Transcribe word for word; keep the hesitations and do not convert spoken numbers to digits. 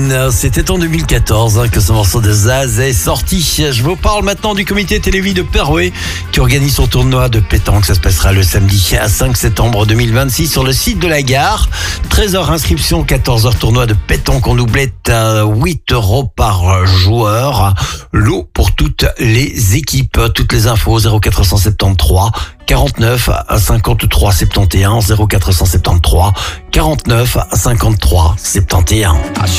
Queen. C'était en deux mille quatorze hein, que ce morceau de Zaz est sorti. Je vous parle maintenant du comité Télévis de Perouet qui organise son tournoi de pétanque. Ça se passera le samedi cinq septembre deux mille vingt-six sur le site de la gare. treize heures inscription, quatorze heures tournoi de pétanque en doublette à huit euros par joueur. Lot pour toutes les équipes. Toutes les infos zéro quatre cent soixante-treize quarante-neuf cinquante-trois soixante et onze zéro quatre cent soixante-treize quarante-neuf cinquante-trois soixante et onze.